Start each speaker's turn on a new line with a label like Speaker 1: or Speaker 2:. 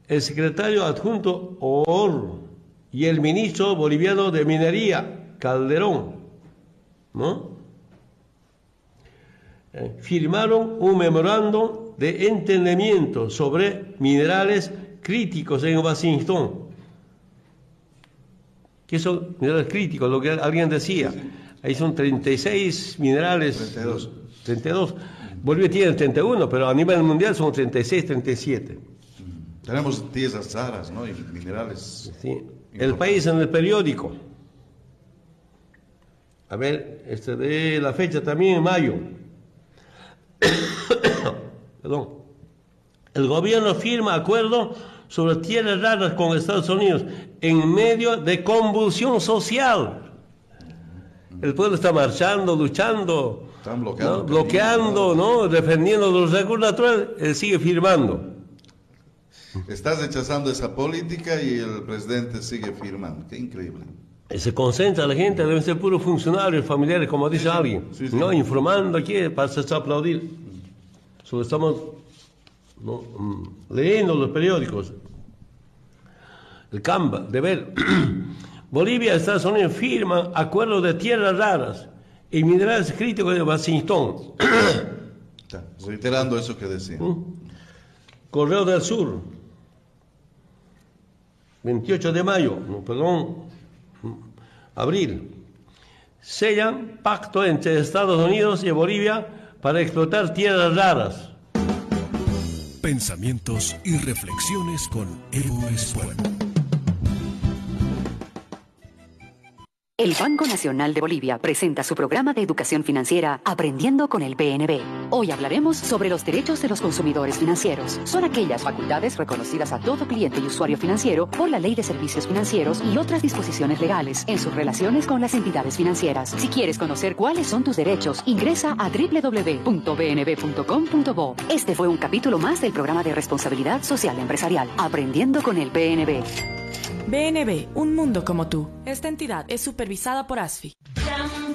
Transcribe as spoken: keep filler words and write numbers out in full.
Speaker 1: el secretario adjunto Or y el ministro boliviano de Minería, Calderón, ¿no? Eh, firmaron un memorándum de entendimiento sobre minerales críticos en Washington. ¿Qué son minerales críticos? Lo que alguien decía. Ahí son treinta y seis minerales.
Speaker 2: treinta y dos.
Speaker 1: treinta y dos. Bolivia tiene treinta y uno, pero a nivel mundial son treinta y seis, treinta y siete.
Speaker 2: Tenemos tierras raras, ¿no? Y minerales.
Speaker 1: Sí. El país en el periódico. A ver, este de la fecha también en mayo. Perdón. El gobierno firma acuerdo sobre tierras raras con Estados Unidos en medio de convulsión social. El pueblo está marchando, luchando,
Speaker 2: Están bloqueando,
Speaker 1: ¿no? bloqueando, ¿no? defendiendo los recursos naturales. Él sigue firmando.
Speaker 2: Estás rechazando esa política y el presidente sigue firmando. Qué increíble.
Speaker 1: Y se concentra la gente, deben ser puros funcionarios, familiares, como dice
Speaker 2: sí, sí.
Speaker 1: alguien,
Speaker 2: Sí, sí.
Speaker 1: ¿no? Informando aquí para hacerse aplaudir. Solo estamos, ¿no? leyendo los periódicos. El Camba, de ver. Bolivia y Estados Unidos firman acuerdos de tierras raras y minerales críticos de Washington.
Speaker 2: Está reiterando eso que decía.
Speaker 1: Correo del Sur, veintiocho de mayo, no, perdón, abril. Sellan pacto entre Estados Unidos y Bolivia para explotar tierras raras.
Speaker 3: Pensamientos y reflexiones con Evo Espuelo.
Speaker 4: El Banco Nacional de Bolivia presenta su programa de educación financiera Aprendiendo con el B N B. Hoy hablaremos sobre los derechos de los consumidores financieros. Son aquellas facultades reconocidas a todo cliente y usuario financiero por la Ley de Servicios Financieros y otras disposiciones legales en sus relaciones con las entidades financieras. Si quieres conocer cuáles son tus derechos, ingresa a doble u doble u doble u punto b n b punto com punto bo. Este fue un capítulo más del programa de responsabilidad social empresarial Aprendiendo con el B N B.
Speaker 5: B N B, un mundo como tú. Esta entidad es supervisada por A S F I.